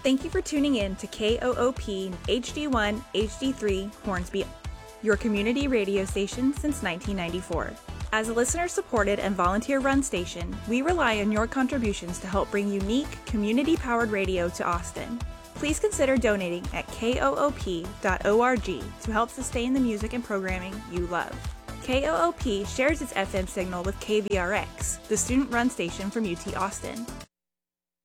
Thank you for tuning in to KOOP HD1 HD3 Hornsby, your community radio station since 1994. As a listener-supported and volunteer-run station, we rely on your contributions to help bring unique, community-powered radio to Austin. Please consider donating at koop.org to help sustain the music and programming you love. KOOP shares its FM signal with KVRX, the student-run station from UT Austin.